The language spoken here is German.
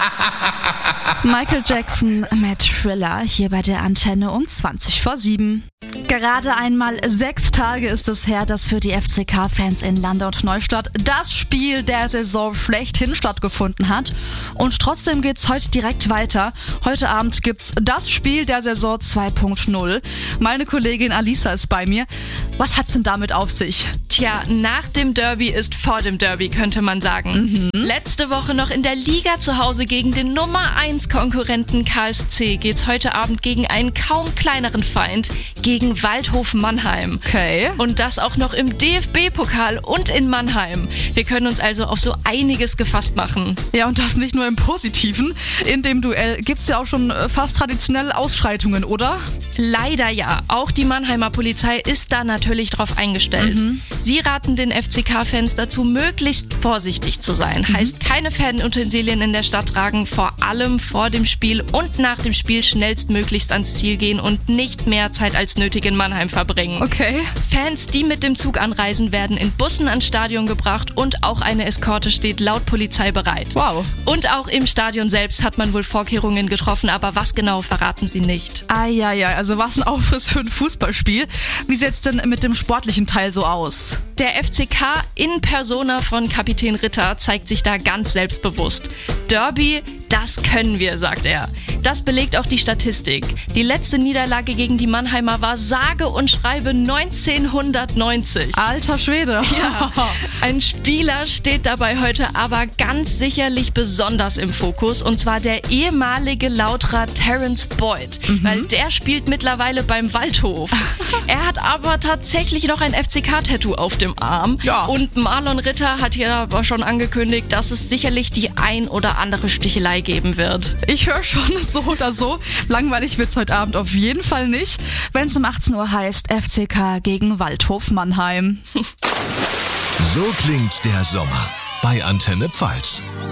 Michael Jackson mit Thriller hier bei der Antenne um 7:20. Gerade einmal 6 Tage ist es her, dass für die FCK-Fans in Landau und Neustadt das Spiel der Saison schlechthin stattgefunden hat. Und trotzdem geht's heute direkt weiter. Heute Abend gibt's das Spiel der Saison 2.0. Meine Kollegin Alisa ist bei mir. Was hat's denn damit auf sich? Tja, nach dem Derby ist vor dem Derby, könnte man sagen. Letzte Woche noch in der Liga zu Hause gegen den Nummer 1 Konkurrenten KSC geht's heute Abend gegen einen kaum kleineren Feind, gegen Waldhof Mannheim. Okay. Und das auch noch im DFB-Pokal und in Mannheim. Wir können uns also auf so einiges gefasst machen. Ja, und das nicht nur im Positiven. In dem Duell gibt's ja auch schon fast traditionell Ausschreitungen, oder? Leider ja. Auch die Mannheimer Polizei ist da natürlich drauf eingestellt. Sie raten den FCK-Fans dazu, möglichst vorsichtig zu sein. Heißt, keine Fanutensilien in der Stadt tragen, vor allem vor dem Spiel und nach dem Spiel schnellstmöglichst ans Ziel gehen und nicht mehr Zeit als nötig in Mannheim verbringen. Okay. Fans, die mit dem Zug anreisen, werden in Bussen ans Stadion gebracht und auch eine Eskorte steht laut Polizei bereit. Wow. Und auch im Stadion selbst hat man wohl Vorkehrungen getroffen, aber was genau verraten sie nicht. Also was ein Aufriss für ein Fußballspiel. Wie sieht's denn mit dem sportlichen Teil so aus? Der FCK in Persona von Kapitän Ritter zeigt sich da ganz selbstbewusst. Derby, das können wir, sagt er. Das belegt auch die Statistik. Die letzte Niederlage gegen die Mannheimer war sage und schreibe 1990. Alter Schwede. Ja, ein Spieler steht dabei heute aber ganz sicherlich besonders im Fokus, und zwar der ehemalige Lauterer Terence Boyd, weil der spielt mittlerweile beim Waldhof. Er hat aber tatsächlich noch ein FCK-Tattoo auf dem Arm. Ja. Und Marlon Ritter hat hier aber schon angekündigt, dass es sicherlich die ein oder andere Stichelei geben wird. Ich höre schon, so oder so. Langweilig wird's heute Abend auf jeden Fall nicht, wenn es um 18 Uhr heißt FCK gegen Waldhof Mannheim. So klingt der Sommer bei Antenne Pfalz.